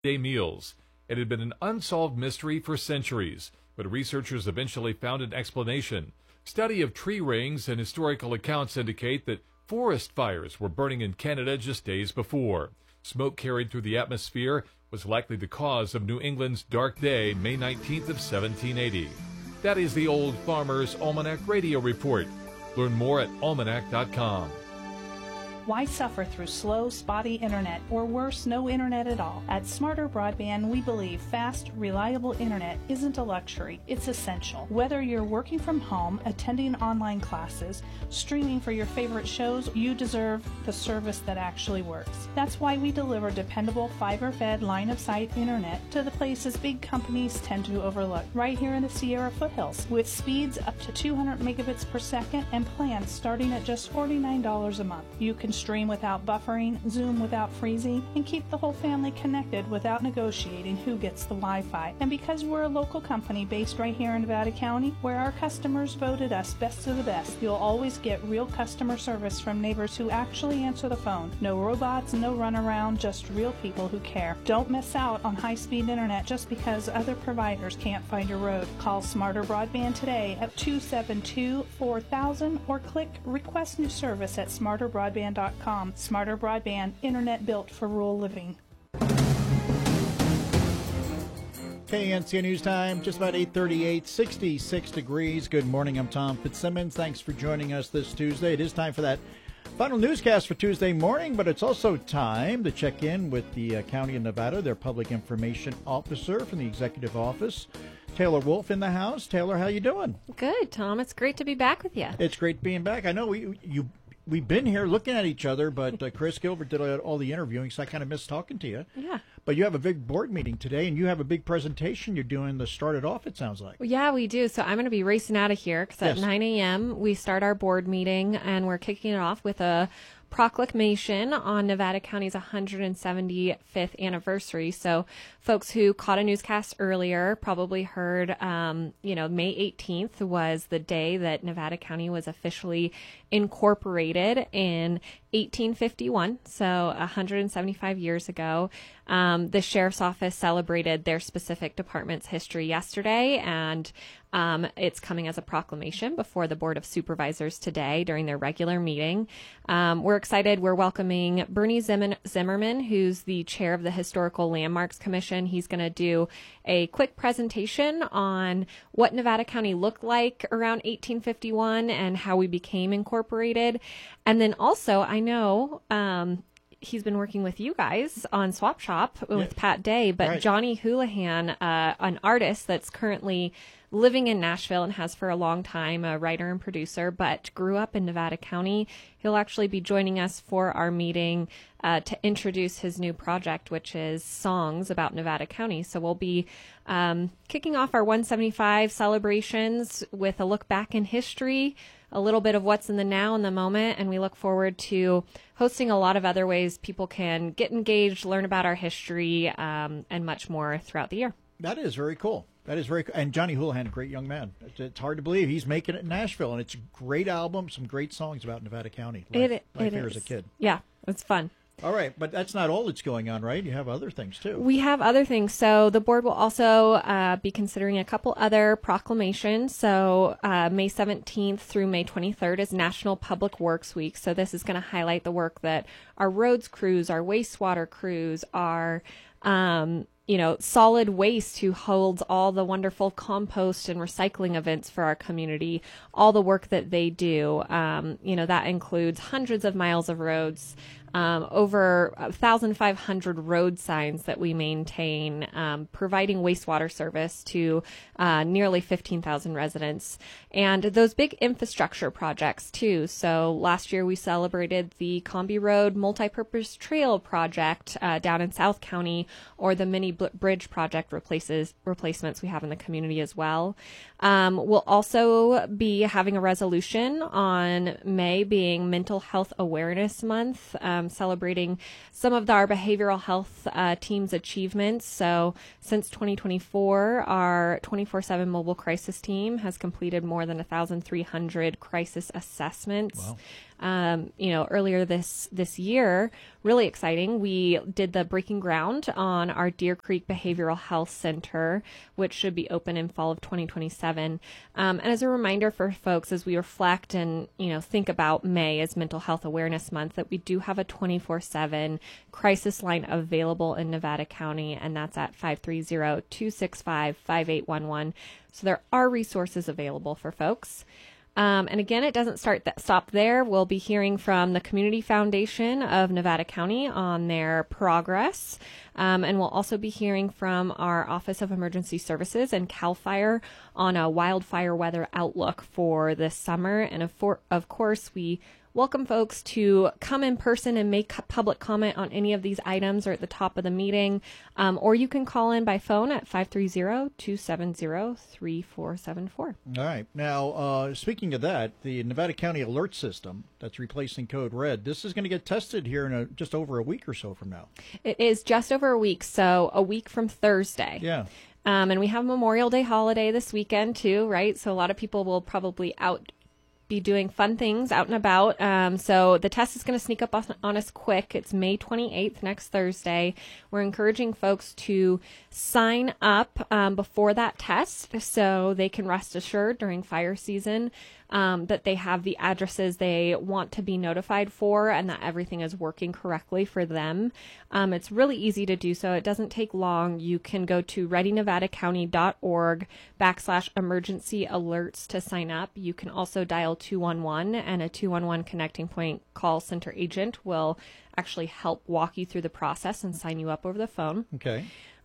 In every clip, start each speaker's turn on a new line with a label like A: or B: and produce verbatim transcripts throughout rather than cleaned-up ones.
A: day meals. It had been an unsolved mystery for centuries, but researchers eventually found an explanation. Study of tree rings and historical accounts indicate that forest fires were burning in Canada just days before. Smoke carried through the atmosphere was likely the cause of New England's dark day, May nineteenth of seventeen eighty. That is the Old Farmer's Almanac Radio Report. Learn more at almanac dot com.
B: Why suffer through slow, spotty internet, or worse, no internet at all? At Smarter Broadband, we believe fast, reliable internet isn't a luxury, it's essential. Whether you're working from home, attending online classes, streaming for your favorite shows, you deserve the service that actually works. That's why we deliver dependable, fiber-fed, line-of-sight internet to the places big companies tend to overlook, right here in the Sierra foothills, with speeds up to two hundred megabits per second and plans starting at just forty-nine dollars a month. You can stream without buffering, Zoom without freezing, and keep the whole family connected without negotiating who gets the Wi-Fi. And because we're a local company based right here in Nevada County, where our customers voted us best of the best, you'll always get real customer service from neighbors who actually answer the phone. No robots, no runaround, just real people who care. Don't miss out on high-speed internet just because other providers can't find your road. Call Smarter Broadband today at two seven two, four thousand or click Request New Service at smarter broadband dot com. Smarter Broadband, internet built for rural living.
C: K N C News Time, just about eight thirty-eight, sixty-six degrees. Good morning, I'm Tom Fitzsimmons. Thanks for joining us this Tuesday. It is time for that final newscast for Tuesday morning, but it's also time to check in with the uh, County of Nevada, their Public Information Officer from the Executive Office, Taylor Wolf, in the house. Taylor, how you doing?
D: Good, Tom. It's great to be back with you.
C: It's great being back. I know we, you... We've been here looking at each other, but uh, Chris Gilbert did all the interviewing, so I kind of missed talking to you.
D: Yeah.
C: But you have a big board meeting today, and you have a big presentation you're doing to start it off, it sounds like.
D: Well, yeah, we do. So I'm going to be racing out of here because at
C: Yes.
D: nine a.m. we start our board meeting, and we're kicking it off with a proclamation on Nevada County's one hundred seventy-fifth anniversary. So folks who caught a newscast earlier probably heard, um, you know, May eighteenth was the day that Nevada County was officially incorporated in eighteen fifty-one, so one hundred seventy-five years ago. Um, the Sheriff's Office celebrated their specific department's history yesterday, and um, it's coming as a proclamation before the Board of Supervisors today during their regular meeting. Um, we're excited. We're welcoming Bernie Zimmer- Zimmerman, who's the chair of the Historical Landmarks Commission. He's going to do a quick presentation on what Nevada County looked like around eighteen fifty-one and how we became incorporated. And then also, I know um, he's been working with you guys on Swap Shop with
C: Yeah.
D: Pat Day, but
C: Right.
D: Johnny Houlihan, uh, an artist that's currently living in Nashville and has for a long time, a writer and producer, but grew up in Nevada County. He'll actually be joining us for our meeting uh, to introduce his new project, which is Songs About Nevada County. So we'll be um, kicking off our one seventy-five celebrations with a look back in history, a little bit of what's in the now and the moment, and we look forward to hosting a lot of other ways people can get engaged, learn about our history, um, and much more throughout the year.
C: That is very cool. That is very cool. And Johnny Houlihan, a great young man. It's, it's hard to believe he's making it in Nashville, and it's a great album, some great songs about Nevada County. Life,
D: It,
C: life
D: it
C: here
D: is.
C: as a kid.
D: Yeah, it's fun.
C: All right, but that's not all that's going on, right? You have other things, too.
D: We have other things. So the board will also uh, be considering a couple other proclamations. So uh, May seventeenth through May twenty-third is National Public Works Week. So this is going to highlight the work that our roads crews, our wastewater crews, our um, you know, solid waste who holds all the wonderful compost and recycling events for our community, all the work that they do. Um, you know, that includes hundreds of miles of roads, um, over one thousand five hundred road signs that we maintain, um, providing wastewater service to uh, nearly fifteen thousand residents, and those big infrastructure projects too. So last year we celebrated the Combi Road Multipurpose Trail project uh, down in South County, or the mini bl- bridge project replaces replacements we have in the community as well. Um, we'll also be having a resolution on May being Mental Health Awareness Month, um, celebrating some of the, our behavioral health uh, team's achievements. So since twenty twenty-four, our twenty-four seven mobile crisis team has completed more than one thousand three hundred crisis assessments.
C: Wow.
D: um, you know, earlier this, this year. Really exciting. We did the breaking ground on our Deer Creek Behavioral Health Center, which should be open in fall of twenty twenty-seven. Um, and as a reminder for folks, as we reflect and, you know, think about May as Mental Health Awareness Month, that we do have a twenty-four seven crisis line available in Nevada County, and that's at five three zero, two six five, five eight one one. So there are resources available for folks. Um, and again, it doesn't start th- stop there. We'll be hearing from the Community Foundation of Nevada County on their progress. Um, and we'll also be hearing from our Office of Emergency Services and CAL FIRE on a wildfire weather outlook for this summer. And of, for- of course, we welcome folks to come in person and make public comment on any of these items or at the top of the meeting. Um, or you can call in by phone at five three zero, two seven zero, three four seven four.
C: All right. Now, uh, speaking of that, the Nevada County Alert System that's replacing Code Red, this is going to get tested here in a, just over a week or so from now.
D: It is just over a week, so a week from Thursday.
C: Yeah.
D: Um, and we have Memorial Day holiday this weekend too, right? So a lot of people will probably out be doing fun things out and about. Um, so the test is going to sneak up on, on us quick. It's May twenty-eighth, next Thursday. We're encouraging folks to sign up um, before that test so they can rest assured during fire season um, that they have the addresses they want to be notified for and that everything is working correctly for them. Um, it's really easy to do so. It doesn't take long. You can go to ready nevada county dot org backslash emergency alerts to sign up. You can also dial two one one, and a two one one connecting point call center agent will actually help walk you through the process and sign you up over the phone.
C: Okay.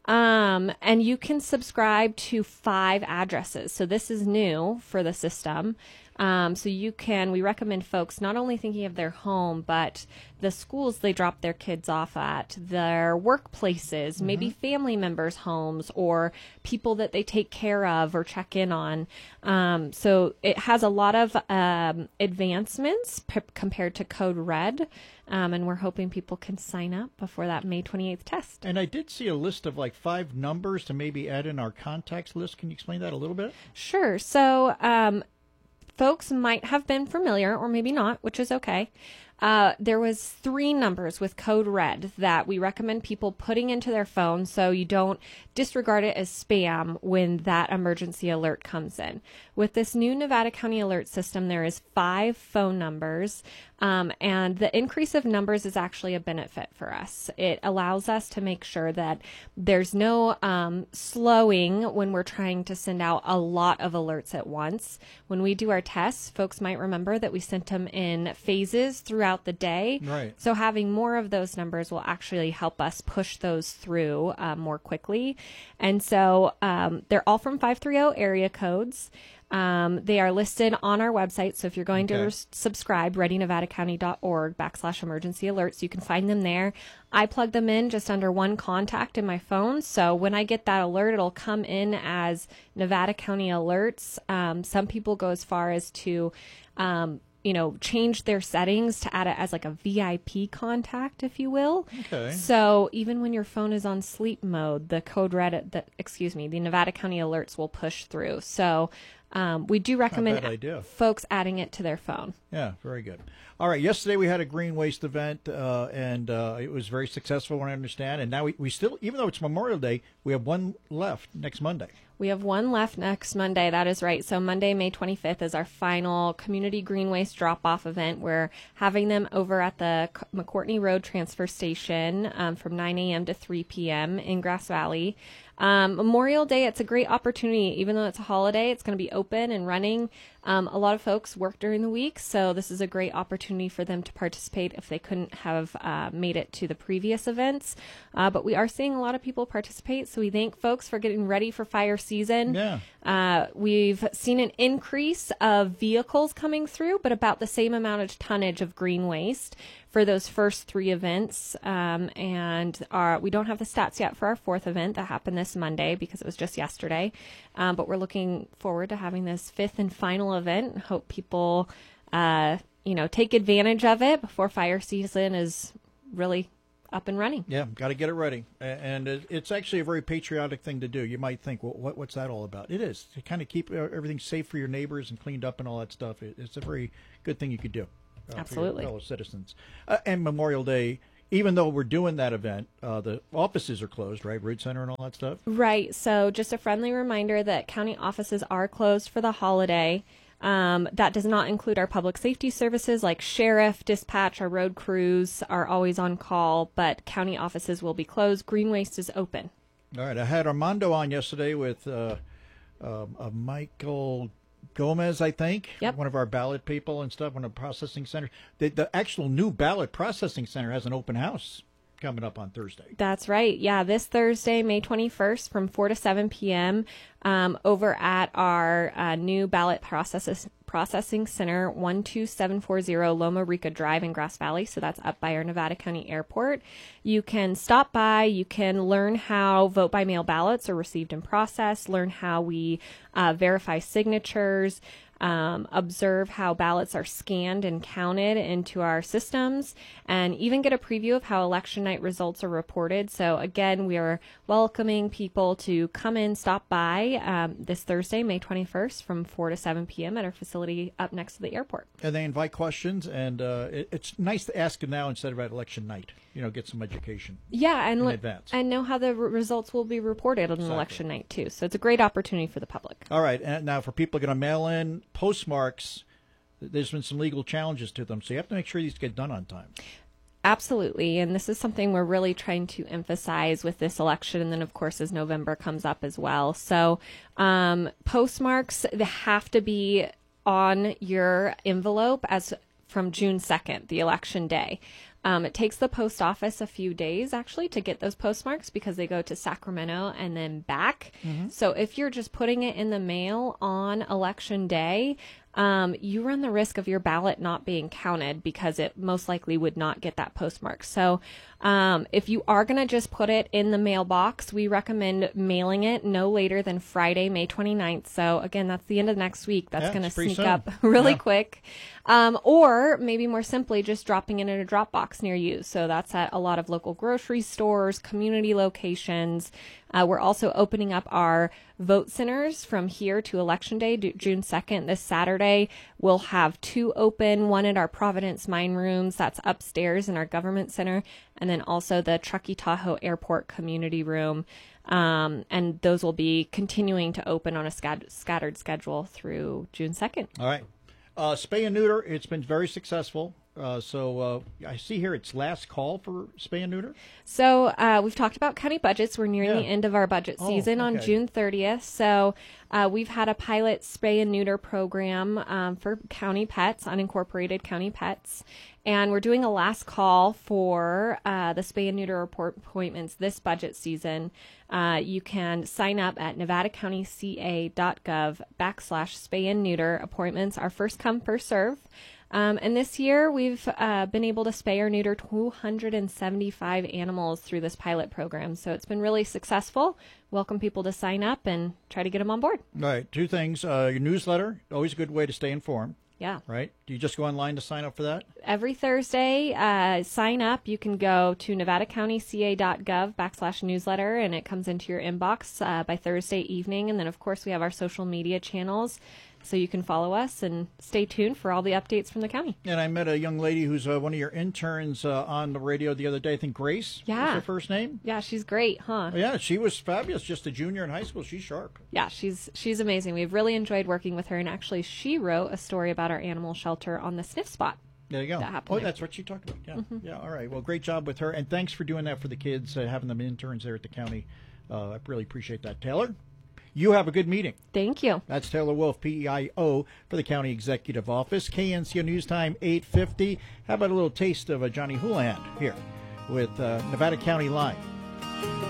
D: Um, and you can subscribe to five addresses. So this is new for the system. Um, so you can, we recommend folks not only thinking of their home, but the schools they drop their kids off at, their workplaces, mm-hmm. maybe family members' homes, or people that they take care of or check in on. Um, so it has a lot of um, advancements p- compared to Code Red. Um, and we're hoping people can sign up before that May twenty-eighth test.
C: And I did see a list of like five numbers to maybe add in our contacts list. Can you explain that a little bit?
D: Sure. So um, folks might have been familiar, or maybe not, which is okay. Uh, there was three numbers with Code Red that we recommend people putting into their phone so you don't disregard it as spam when that emergency alert comes in. With this new Nevada County alert system, there is five phone numbers, um, and the increase of numbers is actually a benefit for us. It allows us to make sure that there's no um, slowing when we're trying to send out a lot of alerts at once. When we do our tests, folks might remember that we sent them in phases throughout the day.
C: Right.
D: So having more of those numbers will actually help us push those through um, more quickly. And so um, they're all from five three zero area codes. Um, they are listed on our website. So if you're going
C: Okay.
D: to res- subscribe, ready nevada county dot org backslash emergency alerts, you can find them there. I plug them in just under one contact in my phone. So when I get that alert, it'll come in as Nevada County alerts. Um, some people go as far as to, um, you know, change their settings to add it as like a V I P contact, if you will.
C: Okay.
D: So even when your phone is on sleep mode, the Code Red, the, excuse me, the Nevada County alerts will push through. So um, we do recommend
C: bad idea.
D: folks adding it to their phone.
C: Yeah, very good. All right, yesterday we had a green waste event, uh, and uh, it was very successful, I understand. And now we, we still, even though it's Memorial Day, we have one left next Monday.
D: We have one left next Monday. That is right. So Monday, May twenty-fifth is our final community green waste drop-off event. We're having them over at the McCourtney Road Transfer Station um, from nine a.m. to three p.m. in Grass Valley. Um, Memorial Day, it's a great opportunity. Even though it's a holiday, it's going to be open and running. Um, a lot of folks work during the week, so this is a great opportunity for them to participate if they couldn't have uh, made it to the previous events. Uh, but we are seeing a lot of people participate, so we thank folks for getting ready for fire season.
C: Yeah.
D: Uh, we've seen an increase of vehicles coming through, but about the same amount of tonnage of green waste for those first three events. Um, and our, we don't have the stats yet for our fourth event that happened this Monday because it was just yesterday. Um, but we're looking forward to having this fifth and final event and hope people, uh, you know, take advantage of it before fire season is really up and running.
C: Yeah, got to get it ready. A- And it- it's actually a very patriotic thing to do. You might think, well, what, what's that all about? It is. To kind of keep uh, everything safe for your neighbors and cleaned up and all that stuff. It, it's a very good thing you could do. uh,
D: Absolutely.
C: for your fellow citizens. Uh, and Memorial Day, even though we're doing that event, uh, the offices are closed, right? Root Center and all that stuff?
D: Right. So just a friendly reminder that county offices are closed for the holiday. Um, that does not include our public safety services like sheriff, dispatch, our road crews are always on call, but county offices will be closed. Green waste is open.
C: All right. I had Armando on yesterday with uh, uh, uh, Michael Gomez, I think.
D: Yep.
C: One of our ballot people and stuff, one of the processing centers. The, the actual new ballot processing center has an open house coming up on Thursday.
D: That's right. Yeah, this Thursday, May twenty-first from four to seven p.m. Um, over at our uh, new ballot processes, processing center, one two seven four zero Loma Rica Drive in Grass Valley. So that's up by our Nevada County Airport. You can stop by. You can learn how vote by mail ballots are received and processed, learn how we uh, verify signatures, Um, observe how ballots are scanned and counted into our systems, and even get a preview of how election night results are reported. So again, we are welcoming people to come in, stop by um, this Thursday, May twenty-first from four to seven p.m. at our facility up next to the airport.
C: And they invite questions, and uh, it, it's nice to ask them now instead of at election night. You know, get some education.
D: Yeah, and
C: in
D: le-
C: advance.
D: and know how the r- results will be reported on
C: Exactly.
D: election night too. So it's a great opportunity for the public.
C: All right. And now for people going to mail in postmarks, there's been some legal challenges to them, so you have to make sure these get done on time.
D: Absolutely. And this is something we're really trying to emphasize with this election. And then, of course, as November comes up as well. So um, postmarks, they have to be on your envelope as from June second, the election day. Um, it takes the post office a few days, actually, to get those postmarks because they go to Sacramento and then back. Mm-hmm. So if you're just putting it in the mail on election day, um, you run the risk of your ballot not being counted because it most likely would not get that postmark. So um, if you are going to just put it in the mailbox, we recommend mailing it no later than Friday, May twenty-ninth. So again, that's the end of next week. That's
C: Yeah,
D: going to
C: it's pretty
D: sneak
C: soon.
D: up really
C: Yeah.
D: quick. Um, or maybe more simply, just dropping it in a drop box near you. So that's at a lot of local grocery stores, community locations. Uh, we're also opening up our vote centers from here to Election Day, D- June second. This Saturday, we'll have two open, one at our Providence Mine Rooms, that's upstairs in our government center, and then also the Truckee Tahoe Airport Community Room. Um, and those will be continuing to open on a scat- scattered schedule through June second.
C: All right. Uh, spay and neuter, it's been very successful. Uh, so uh, I see here it's last call for spay and neuter.
D: So uh, we've talked about county budgets. We're nearing
C: Yeah.
D: the end of our budget
C: Oh,
D: season on
C: okay.
D: June thirtieth. So uh, we've had a pilot spay and neuter program um, for county pets, unincorporated county pets. And we're doing a last call for uh, the spay and neuter report appointments this budget season. Uh, you can sign up at nevadacountyca.gov backslash spay and neuter appointments. Our first come, first serve. Um, and this year, we've uh, been able to spay or neuter two hundred seventy-five animals through this pilot program. So it's been really successful. Welcome people to sign up and try to get them on board.
C: All right. Two things. Uh, your newsletter, always a good way to stay informed,
D: Yeah.
C: right? Do you just go online to sign up for that?
D: Every Thursday, uh, sign up. You can go to nevadacountyca.gov backslash newsletter, and it comes into your inbox uh, by Thursday evening. And then, of course, we have our social media channels, so you can follow us and stay tuned for all the updates from the county.
C: And I met a young lady who's uh, one of your interns uh, on the radio the other day. I think Grace
D: Yeah.
C: was her first name.
D: Yeah, she's great, huh?
C: Oh, yeah, she was fabulous. Just a junior in high school. She's sharp.
D: Yeah, she's she's amazing. We've really enjoyed working with her, and actually, she wrote a story about our animal shelter on the Sniff Spot.
C: There you go.
D: That happened
C: Oh,
D: there.
C: that's what she talked about. Yeah.
D: Mm-hmm.
C: Yeah. All right. Well, great job with her. And thanks for doing that for the kids, uh, having them interns there at the county. Uh, I really appreciate that. Taylor, you have a good meeting.
D: Thank you.
C: That's Taylor Wolf, P E I O, for the County Executive Office. K N C O News Time, eight fifty. How about a little taste of a Johnny Houlihan here with uh, Nevada County Line?